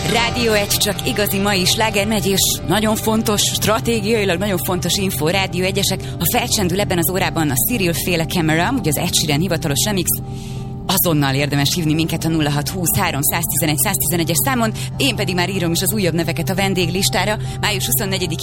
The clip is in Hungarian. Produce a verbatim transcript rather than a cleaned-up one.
Rádió egy, csak igazi mai sláger megy, és nagyon fontos, stratégiailag nagyon fontos info, Rádió egyesek. Ha felcsendül ebben az órában a Cyril féle Camera, ugye az Ed Sheeran hivatalos remix, azonnal érdemes hívni minket a nulla hat húsz három egy egy egy egy es számon, én pedig már írom is az újabb neveket a vendéglistára. május huszonnegyedikén